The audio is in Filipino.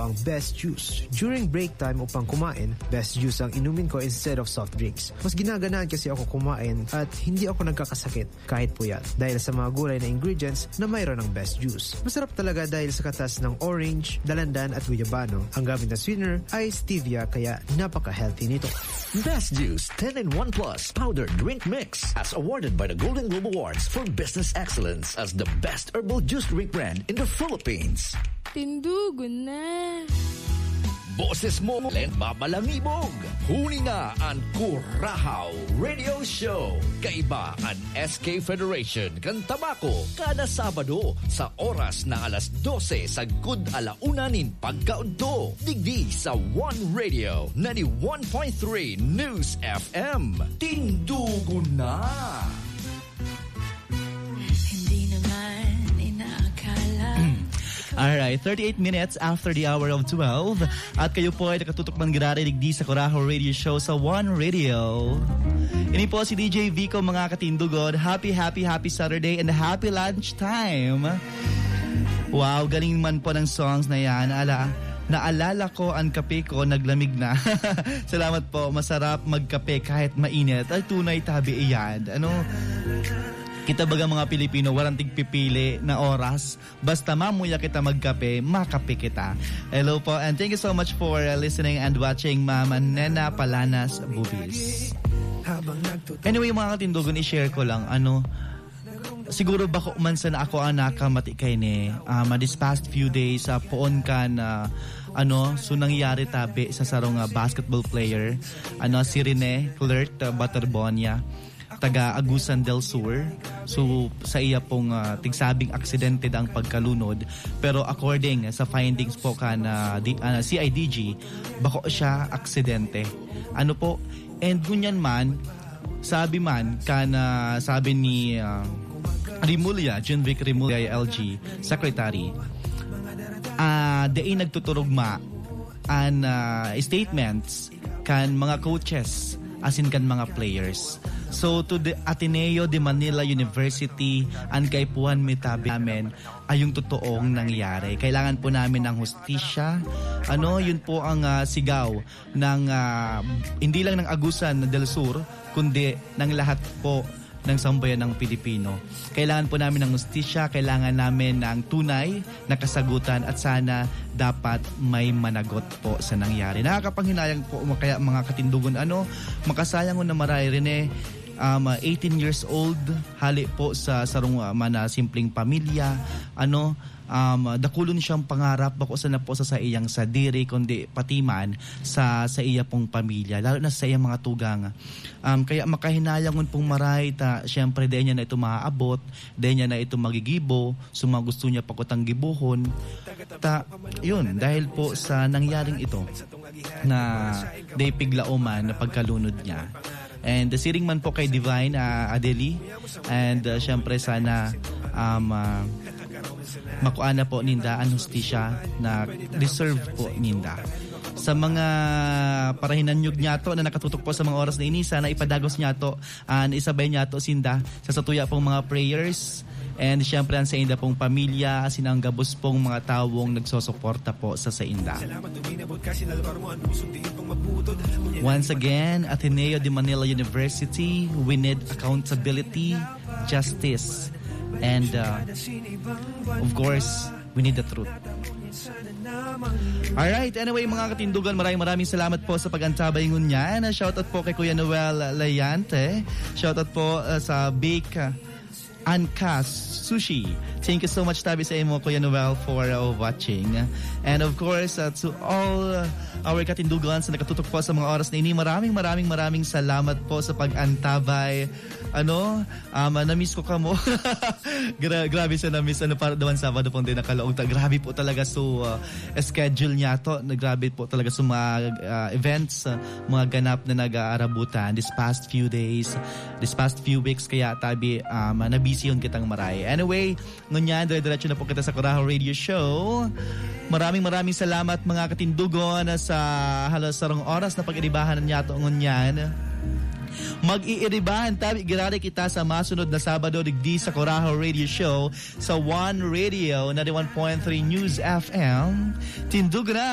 ang best juice. During break time upang kumain, best juice ang inumin ko instead of soft drinks. Mas ginaganaan kasi ako kumain at hindi ako nagkakasakit kahit puyat dahil sa mga gulay na ingredients na mayroon ng best juice. Masarap talaga dahil sa katas ng orange, dalandan at guyabano. Ang gamit na sweetener ay stevia kaya napaka-healthy nito. Best Juice 10-in-1 Plus Powder Drink Mix as awarded by the Golden Globe Awards for Business Excellence as the best herbal juice drink brand in the Philippines. Tindugon na. Boses mo len mamalangibog. Huni nga ang Kurahaw Radio Show. Kaiba ang SK Federation kan Tabako kada Sabado sa oras na alas 12 sa Good Alauna nin pagkaunto. Digdi sa One Radio 91.3 News FM. Tindugon na. Hindi naman inaakala. Alright, 38 minutes after the hour of 12 at kayo po ay nakatutok ng grarinig di sa Kurahaw Radio Show sa One Radio. Ini po si DJ Vico mga katindugon. Happy Saturday and happy lunchtime. Wow, galing man po ng songs na yan. Naalala ko ang kape ko, naglamig na. Salamat po, masarap magkape kahit mainit. Ay tunay tabi iyan. Kita baga mga Pilipino, walang tigpipili na oras. Basta mamuya kita magkape, makape kita. Hello po, and thank you so much for listening and watching Mama Nena Palanas Bubis. Anyway, mga katindugan, i-share ko lang, siguro bako man sa na ako ang nakamati kay ni this past few days, poon ka na so nangyari tabi sa sarong basketball player, si Rene Clert Baterbonia, taga Agusan del Sur. So sa iya pong tigsabing aksidente ang pagkalunod, pero according sa findings po CIDG, bako siya aksidente. And gunyan man sabi ni Rimulya, Junvic Rimulya LG Secretary, daing nagtuturugma an statements kan mga coaches asin kan mga players. So to the Ateneo de Manila University, ang kaipuhan mitabi namin ay yung totoong nangyari. Kailangan po namin ng hustisya. Yun po ang sigaw ng hindi lang ng Agusan del Sur, kundi ng lahat po ng sambayan ng Pilipino. Kailangan po namin ng hustisya, kailangan namin ng tunay na kasagutan at sana dapat may managot po sa nangyari. Nakakapanghinayang po kaya mga katindugon, makasayang na maray Rene, 18 years old, hali po sa sarong mana simpleng pamilya, dakulon siyang pangarap bako sa na po sa iyang sadiri kundi patiman sa iya pong pamilya, lalo na sa iyang mga tugang. Kaya makahinayangon pong maray ta syempre dahil niya na ito maaabot, dahil niya na ito magigibo, suma gusto niya pakutang gibuhon yun dahil po sa nangyaring ito na day piglaoman na pagkalunod niya. And siring man po kay Divine Adeli, and syempre sana makuana po ninda ang hustisya na deserve po ninda. Sa mga parahinanyog nyato na nakatutok po sa mga oras na ini, sana ipadagos nyato, isabay nyato sinda sa satuya pong mga prayers. And syempre sa inda pong pamilya, sinanggabos pong mga tawong nagsosuporta po sa inda. Once again, Ateneo de Manila University, we need accountability, justice, and of course, we need the truth. Alright, anyway mga katindugan, maraming salamat po sa pag-antabay ngunyan. Shoutout po kay Kuya Noel Layante. Shoutout po sa Bake Ankas Sushi. Thank you so much tabi sa imo Kuya Noel for watching. And of course to all our katindugan sa nakatutok po sa mga oras na ini, maraming salamat po sa pag-antabay. Na-miss ko ka mo. Grabe sa na-miss. Para dawan Sabado pong din nakalaog. Grabe po talaga schedule niya to. Grabe po talaga sa mga events, mga ganap na nag-aarabutan this past few days, this past few weeks. Kaya tabi na-busy yun kitang maray. Anyway, ngunyan, dire-diretso na po kita sa Kurahaw Radio Show. Maraming salamat mga katindugon sa halasarong oras na pag-iribahan niya to ngunyan. Mag-iiribahan tabi girari kita sa masunod na Sabado digdi sa Kurahaw Radio Show sa One Radio 91.3 News FM. Tindugan na